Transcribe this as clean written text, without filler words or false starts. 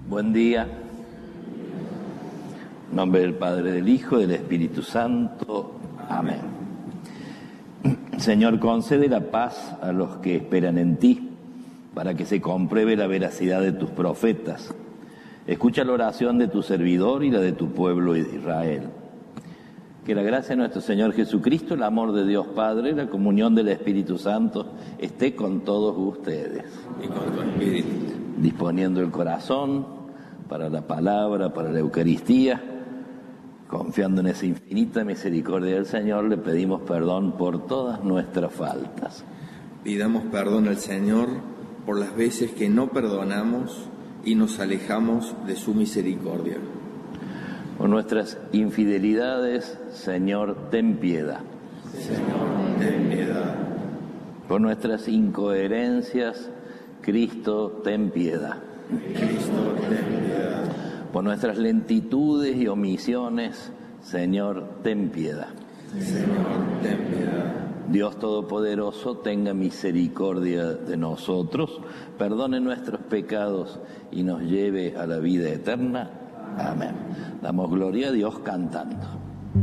Buen día. En nombre del Padre, del Hijo y del Espíritu Santo. Amén. Señor, concede la paz a los que esperan en ti, para que se compruebe la veracidad de tus profetas. Escucha la oración de tu servidor y la de tu pueblo de Israel. Que la gracia de nuestro Señor Jesucristo, el amor de Dios Padre, la comunión del Espíritu Santo esté con todos ustedes. Y con tu espíritu. Disponiendo el corazón para la palabra, para la Eucaristía, confiando en esa infinita misericordia del Señor, le pedimos perdón por todas nuestras faltas. Pidamos perdón al Señor por las veces que no perdonamos y nos alejamos de su misericordia. Por nuestras infidelidades, Señor, ten piedad. Señor, ten piedad. Por nuestras incoherencias, Cristo, ten piedad. Cristo, ten piedad. Por nuestras lentitudes y omisiones, Señor, ten piedad. Señor, ten piedad. Dios Todopoderoso, tenga misericordia de nosotros, perdone nuestros pecados y nos lleve a la vida eterna. Amén. Damos gloria a Dios cantando.